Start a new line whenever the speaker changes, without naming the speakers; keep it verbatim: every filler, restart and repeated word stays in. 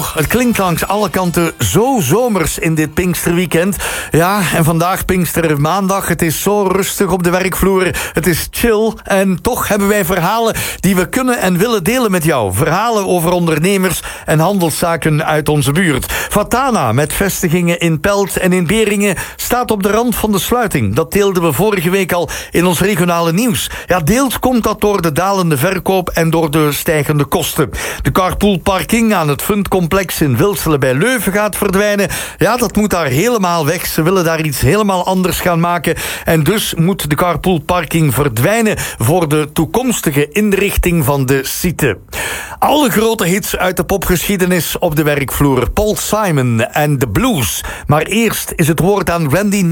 Oh, het klinkt langs alle kanten zo zomers in dit Pinksterweekend. Ja, en vandaag Pinkstermaandag. Het is zo rustig op de werkvloer. Het is chill. En toch hebben wij verhalen die we kunnen en willen delen met jou. Verhalen over ondernemers en handelszaken uit onze buurt. Fatana met vestigingen in Pelt en in Beringen staat op de rand van de sluiting. Dat deelden we vorige week al in ons regionale nieuws. Ja, deels komt dat door de dalende verkoop en door de stijgende kosten. De carpoolparking aan het Fundcomplex in Wilselen bij Leuven gaat verdwijnen. Ja, dat moet daar helemaal weg. Ze willen daar iets helemaal anders gaan maken. En dus moet de carpoolparking verdwijnen voor de toekomstige inrichting van de site. Alle grote hits uit de popgeschiedenis op de werkvloer. Paul Simon en The Blues. Maar eerst is het woord aan Randy